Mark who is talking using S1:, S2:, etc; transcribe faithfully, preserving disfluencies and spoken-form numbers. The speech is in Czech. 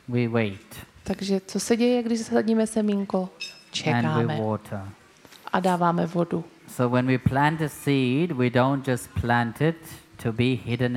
S1: We wait.
S2: Takže co se děje, když zasadíme semínko?
S1: And
S2: Čekáme
S1: we water.
S2: a dáváme vodu.
S1: So when we plant a seed, we don't just plant it to be hidden